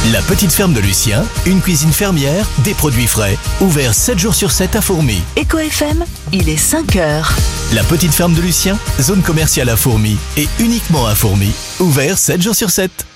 La petite ferme de Lucien, une cuisine fermière, des produits frais. Ouvert 7 jours sur 7 à Fourmies. Eco FM, il est 5h. La petite ferme de Lucien, zone commerciale à Fourmies et uniquement à Fourmies. Ouvert 7 jours sur 7.